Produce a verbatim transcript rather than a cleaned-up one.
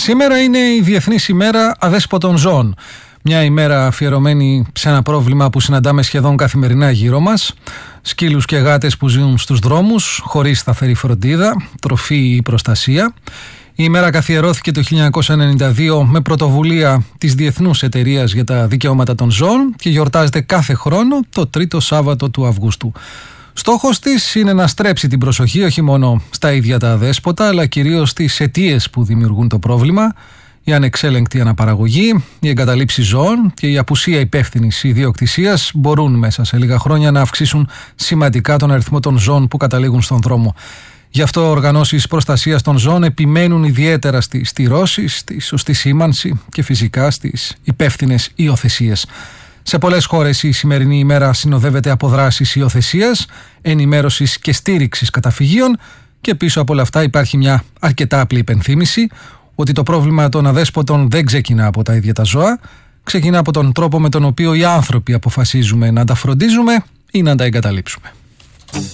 Σήμερα είναι η Διεθνής ημέρα αδέσποτων ζώων. Μια ημέρα αφιερωμένη σε ένα πρόβλημα που συναντάμε σχεδόν καθημερινά γύρω μας. Σκύλους και γάτες που ζουν στους δρόμους, χωρίς σταθερή φροντίδα, τροφή ή προστασία. Η ημέρα καθιερώθηκε το χίλια εννιακόσια ενενήντα δύο με πρωτοβουλία της Διεθνούς Εταιρείας για τα Δικαιώματα των Ζώων και γιορτάζεται κάθε χρόνο το τρίτο Σάββατο του Αυγούστου. Στόχος της είναι να στρέψει την προσοχή όχι μόνο στα ίδια τα αδέσποτα, αλλά κυρίως στις αιτίες που δημιουργούν το πρόβλημα, η ανεξέλεγκτη αναπαραγωγή, η εγκαταλείψη ζώων και η απουσία υπεύθυνης ιδιοκτησίας μπορούν μέσα σε λίγα χρόνια να αυξήσουν σημαντικά τον αριθμό των ζώων που καταλήγουν στον δρόμο. Γι' αυτό οργανώσεις προστασίας των ζώων επιμένουν ιδιαίτερα στη στηρώση, στη σωστή σήμανση και φυσικά στις υπεύθυνες υιοθεσίες. Σε πολλές χώρες η σημερινή ημέρα συνοδεύεται από δράσεις υιοθεσίας, ενημέρωσης και στήριξης καταφυγίων και πίσω από όλα αυτά υπάρχει μια αρκετά απλή υπενθύμηση ότι το πρόβλημα των αδέσποτων δεν ξεκινά από τα ίδια τα ζώα, ξεκινά από τον τρόπο με τον οποίο οι άνθρωποι αποφασίζουμε να τα φροντίζουμε ή να τα εγκαταλείψουμε.